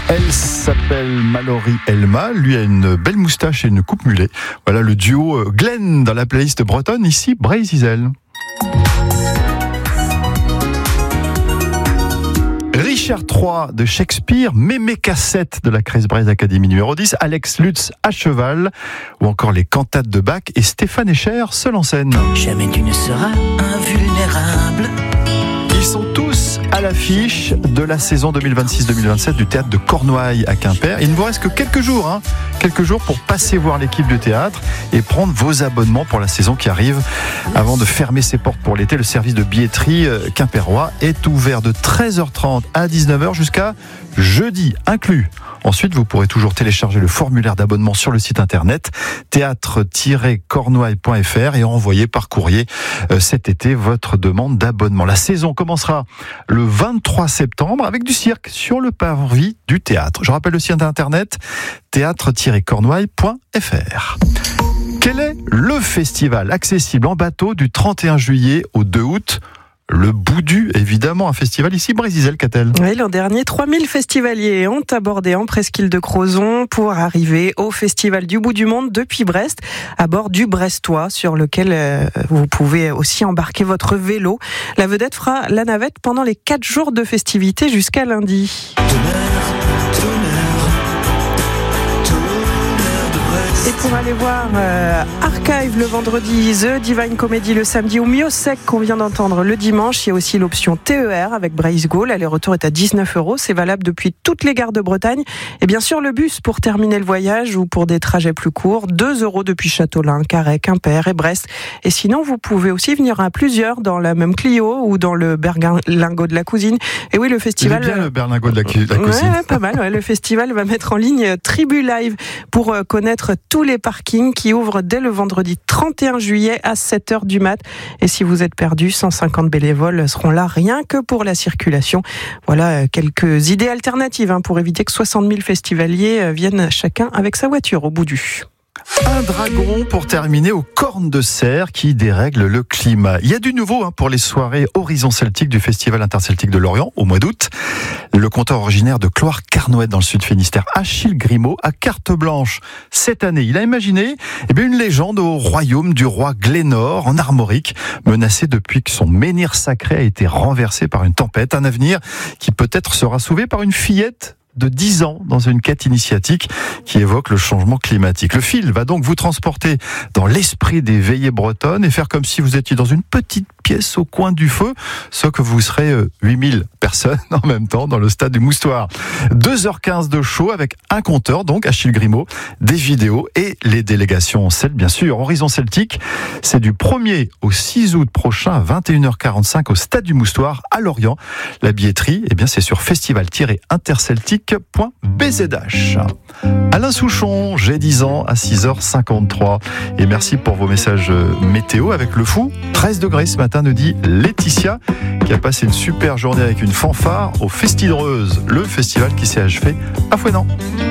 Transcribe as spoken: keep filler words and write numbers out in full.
Elle s'appelle Mallory Elma, lui a une belle moustache et une coupe mulet. Voilà le duo Glenn dans la playlist bretonne, ici Brésil. Richard trois de Shakespeare, Mémé Cassette de la Chris Braze Academy numéro dix, Alex Lutz à cheval, ou encore les cantates de Bach et Stéphane Escher seul en scène. Jamais tu ne seras invulnérable. Ils sont tous à l'affiche de la saison deux mille vingt-six deux mille vingt-sept du théâtre de Cornouailles à Quimper. Il ne vous reste que quelques jours, hein, quelques jours pour passer voir l'équipe du théâtre et prendre vos abonnements pour la saison qui arrive. Avant de fermer ses portes pour l'été, le service de billetterie quimpérois est ouvert de treize heures trente à dix-neuf heures jusqu'à jeudi inclus. Ensuite, vous pourrez toujours télécharger le formulaire d'abonnement sur le site internet théâtre tiret cornouailles point f r et envoyer par courrier euh, cet été votre demande d'abonnement. La saison commencera le vingt-trois septembre avec du cirque sur le parvis du théâtre. Je rappelle le site internet théâtre tiret cornouailles point f r. Quel est le festival accessible en bateau du trente et un juillet au deux août ? Le Boudu, évidemment, un festival ici, Brésil, qu'a-t-elle ? Oui, l'an dernier, trois mille festivaliers ont abordé en presqu'île de Crozon pour arriver au festival du bout du monde depuis Brest, à bord du Brestois, sur lequel euh, vous pouvez aussi embarquer votre vélo. La vedette fera la navette pendant les quatre jours de festivités jusqu'à lundi. Et pour aller voir euh, Archive le vendredi, The Divine Comedy le samedi ou Miosec qu'on vient d'entendre le dimanche, il y a aussi l'option T E R avec Breizhgo. L'aller-retour est à dix-neuf euros, c'est valable depuis toutes les gares de Bretagne. Et bien sûr le bus pour terminer le voyage ou pour des trajets plus courts, deux euros depuis Châteaulin, Carhaix, Quimper et Brest. Et sinon vous pouvez aussi venir à plusieurs dans la même Clio ou dans le berlingot de la cousine. Et oui, le festival... C'est bien le berlingot de la, cu- la ouais, cousine. Ouais, pas mal. Ouais. Le festival va mettre en ligne Tribu Live pour euh, connaître tous les parkings qui ouvrent dès le vendredi trente et un juillet à sept heures du mat. Et si vous êtes perdu, cent cinquante bénévoles seront là rien que pour la circulation. Voilà quelques idées alternatives hein, pour éviter que soixante mille festivaliers viennent chacun avec sa voiture au bout du... Un dragon pour terminer aux cornes de cerf qui dérègle le climat. Il y a du nouveau hein, pour les soirées Horizon Celtique du Festival interceltique de Lorient au mois d'août. Le conteur originaire de Cloire-Carnouët dans le sud Finistère, Achille Grimaud, a carte blanche. Cette année, il a imaginé eh bien, une légende au royaume du roi Glénor en Armorique, menacé depuis que son menhir sacré a été renversé par une tempête. Un avenir qui peut-être sera sauvé par une fillette de dix ans dans une quête initiatique qui évoque le changement climatique. Le fil va donc vous transporter dans l'esprit des veillées bretonnes et faire comme si vous étiez dans une petite pièce au coin du feu, sauf que vous serez huit mille personnes en même temps dans le stade du Moustoir. deux heures quinze de show avec un compteur, donc Achille Grimaud, des vidéos et les délégations celles bien sûr. Horizon Celtique, c'est du premier au six août prochain à vingt et une heures quarante-cinq au stade du Moustoir à Lorient. La billetterie, eh bien, c'est sur festival tiret interceltique point b z h. Alain Souchon, j'ai dix ans à six heures cinquante-trois. Et merci pour vos messages météo avec le fou. treize degrés ce matin, nous dit Laetitia, qui a passé une super journée avec une fanfare au Festidreuse, le festival qui s'est achevé à Fouesnant.